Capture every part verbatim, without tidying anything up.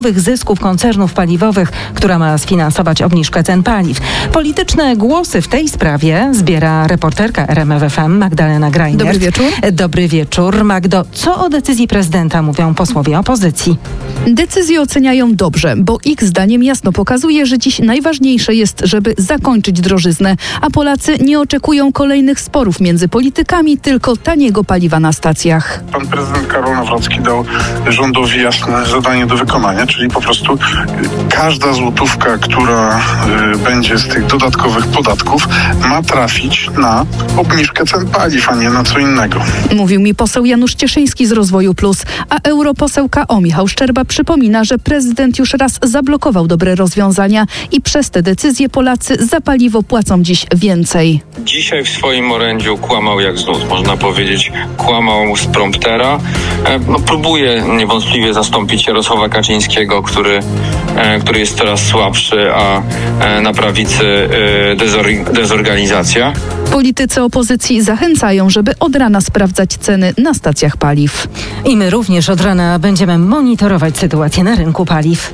zysków koncernów paliwowych, która ma sfinansować obniżkę cen paliw. Polityczne głosy w tej sprawie zbiera reporterka R M F F M Magdalena Grajner. Dobry wieczór. Dobry wieczór. Magdo, co o decyzji prezydenta mówią posłowie opozycji? Decyzję oceniają dobrze, bo ich zdaniem jasno pokazuje, że dziś najważniejsze jest, żeby zakończyć drożyznę, a Polacy nie oczekują kolejnych sporów między politykami, tylko taniego paliwa na stacjach. Pan prezydent Karol Nawrocki dał rządowi jasne zadanie do wykonania, czyli po prostu każda złotówka, która y, będzie z tych dodatkowych podatków, ma trafić na obniżkę cen paliw, a nie na co innego. Mówił mi poseł Janusz Cieszyński z Rozwoju Plus, a europoseł K O Michał Szczerba przypomina, że prezydent już raz zablokował dobre rozwiązania i przez te decyzje Polacy za paliwo płacą dziś więcej. Dzisiaj w swoim orędziu kłamał jak znów, można powiedzieć, kłamał z promptera. E, no, próbuje niewątpliwie zastąpić Jarosława Kaczyńskiego, który, e, który jest coraz słabszy, a e, na prawicy e, dezor- dezorganizacja. Politycy opozycji zachęcają, żeby od rana sprawdzać ceny na stacjach paliw. I my również od rana będziemy monitorować sytuację na rynku paliw.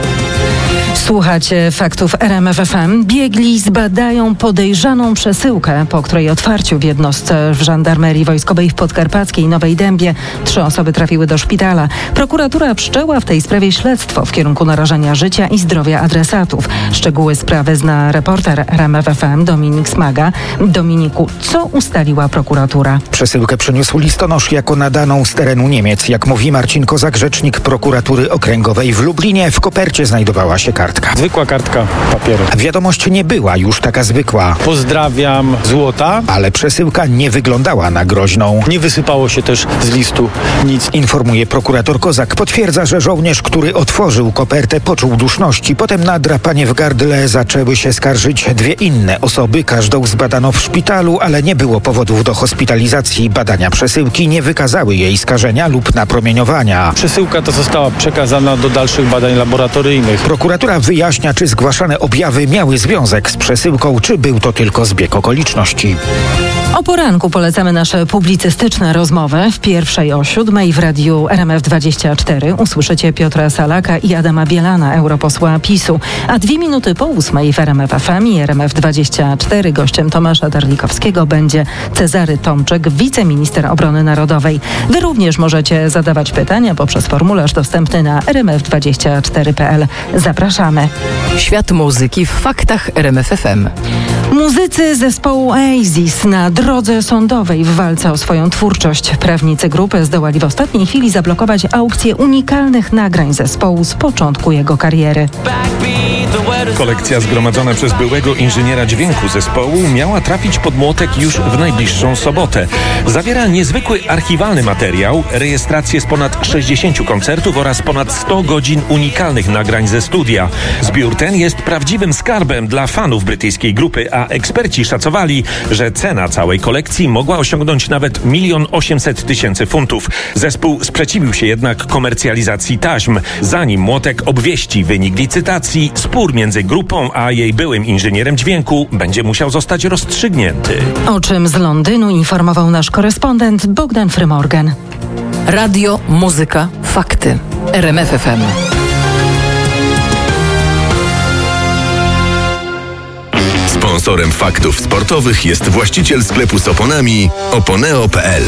Słuchacie faktów R M F F M. Biegli zbadają podejrzaną przesyłkę, po której otwarciu w jednostce w Żandarmerii Wojskowej w Podkarpackiej Nowej Dębie trzy osoby trafiły do szpitala. Prokuratura wszczęła w tej sprawie śledztwo w kierunku narażenia życia i zdrowia adresatów. Szczegóły sprawy zna reporter R M F F M Dominik Smaga. Dominiku, co ustaliła prokuratura? Przesyłkę przyniósł listonosz jako nadaną z terenu Niemiec. Jak mówi Marcin Kozak, rzecznik prokuratury okręgowej w Lublinie, w kopercie znajdowała się kartka. Zwykła kartka papieru. Wiadomość nie była już taka zwykła. Pozdrawiam, złota. Ale przesyłka nie wyglądała na groźną. Nie wysypało się też z listu nic. Informuje prokurator Kozak. Potwierdza, że żołnierz, który otworzył kopertę, poczuł duszności. Potem na drapanie w gardle zaczęły się skarżyć dwie inne osoby. Każdą zbadano w szpitalu, ale nie było powodów do hospitalizacji. Badania przesyłki nie wykazały jej skażenia lub napromieniowania. Przesyłka ta została przekazana do dalszych badań laboratoryjnych. Prokuratura wyjaśnia, czy zgłaszane objawy miały związek z przesyłką, czy był to tylko zbieg okoliczności. O poranku polecamy nasze publicystyczne rozmowy. W pierwszej o siódmej w radiu R M F dwadzieścia cztery usłyszycie Piotra Salaka i Adama Bielana, europosła PiSu. A dwie minuty po ósmej w R M F F M i R M F dwadzieścia cztery gościem Tomasza Darlikowskiego będzie Cezary Tomczyk, wiceminister obrony narodowej. Wy również możecie zadawać pytania poprzez formularz dostępny na r m f dwadzieścia cztery kropka p l. Zapraszamy. Świat muzyki w faktach R M F F M. Muzycy zespołu Oasis na drodze sądowej w walce o swoją twórczość. Prawnicy grupy zdołali w ostatniej chwili zablokować aukcję unikalnych nagrań zespołu z początku jego kariery. Kolekcja zgromadzona przez byłego inżyniera dźwięku zespołu miała trafić pod młotek już w najbliższą sobotę. Zawiera niezwykły archiwalny materiał, rejestrację z ponad sześćdziesięciu koncertów oraz ponad sto godzin unikalnych nagrań ze studia. Zbiór ten jest prawdziwym skarbem dla fanów brytyjskiej grupy, a eksperci szacowali, że cena całej kolekcji mogła osiągnąć nawet milion osiemset tysięcy funtów. Zespół sprzeciwił się jednak komercjalizacji taśm. Zanim młotek obwieści wynik licytacji, spór między grupą a jej byłym inżynierem dźwięku będzie musiał zostać rozstrzygnięty. O czym z Londynu informował nasz korespondent Bogdan Frymorgan. Radio, muzyka, fakty. R M F F M. Sponsorem faktów sportowych jest właściciel sklepu z oponami oponeo kropka p l.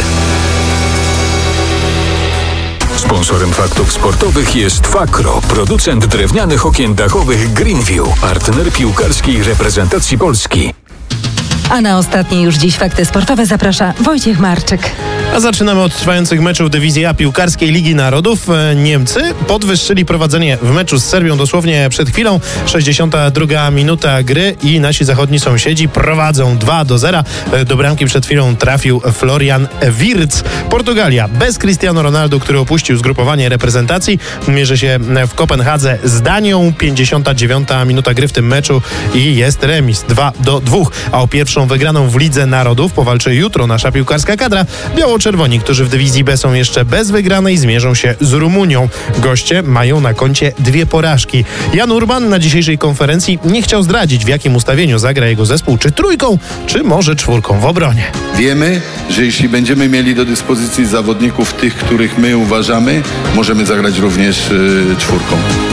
Sponsorem faktów sportowych jest Fakro, producent drewnianych okien dachowych Greenview, partner piłkarskiej reprezentacji Polski. A na ostatnie już dziś fakty sportowe zaprasza Wojciech Marczyk. A zaczynamy od trwających meczów dywizji A piłkarskiej Ligi Narodów. Niemcy podwyższyli prowadzenie w meczu z Serbią dosłownie przed chwilą. sześćdziesiąta druga minuta gry i nasi zachodni sąsiedzi prowadzą dwa do zera. Do bramki przed chwilą trafił Florian Wirtz. Portugalia bez Cristiano Ronaldo, który opuścił zgrupowanie reprezentacji, mierzy się w Kopenhadze z Danią. pięćdziesiąta dziewiąta minuta gry w tym meczu i jest remis dwa do dwóch. A o pierwszą wygraną w Lidze Narodów powalczy jutro nasza piłkarska kadra. Biało Biało-czerwoni, którzy w dywizji B są jeszcze bez wygranej, zmierzą się z Rumunią. Goście mają na koncie dwie porażki. Jan Urban na dzisiejszej konferencji nie chciał zdradzić, w jakim ustawieniu zagra jego zespół, czy trójką, czy może czwórką w obronie. Wiemy, że jeśli będziemy mieli do dyspozycji zawodników tych, których my uważamy, możemy zagrać również yy, czwórką.